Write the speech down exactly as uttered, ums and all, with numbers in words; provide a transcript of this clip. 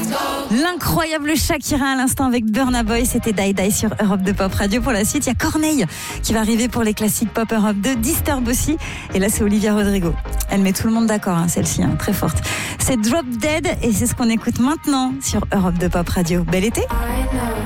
L'incroyable Shakira à l'instant avec Burna Boy, c'était Die Die sur Europe deux Pop Radio. Pour la suite, il y a Corneille qui va arriver pour les classiques Pop Europe deux, Disturb aussi. Et là, c'est Olivia Rodrigo. Elle met tout le monde d'accord, hein, celle-ci, hein, très forte. C'est Drop Dead et c'est ce qu'on écoute maintenant sur Europe deux Pop Radio. Bel été!